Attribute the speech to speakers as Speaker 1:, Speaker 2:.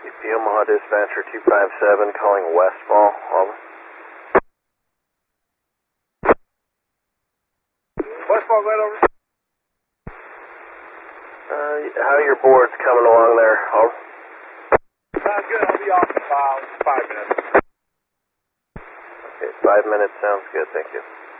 Speaker 1: CP Omaha Dispatcher 257 calling Westfall. Over.
Speaker 2: Westfall, right over.
Speaker 1: How are your boards coming along there? Over.
Speaker 2: Sounds good. I'll be off in about 5 minutes.
Speaker 1: Okay, 5 minutes sounds good. Thank you.